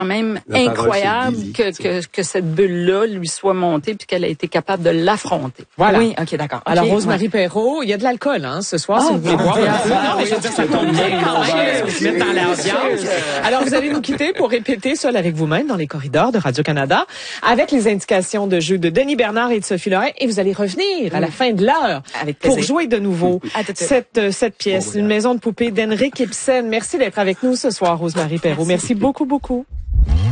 quand même incroyable que cette bulle-là lui soit montée puis qu'elle a été capable de l'affronter. Voilà. Oui, OK, d'accord. Alors, Okay, Rose-Marie Perrault, il y a de l'alcool, ce soir, si vous voulez boire. Non, mais je veux dire, ça tombe bien quand même, se mettre dans l'ambiance. Alors, vous allez nous quitter pour répéter seul avec vous-même dans les corridors de Radio-Canada avec les indications de jeu de Denis Bernard et de Sophie Lorrain, et vous allez revenir à la fin de l'heure pour jouer de nouveau cette pièce, Une maison de poupée d'Henrik Ibsen. Merci d'être avec nous ce soir, Rose-Marie Perrault. Merci beaucoup, beaucoup.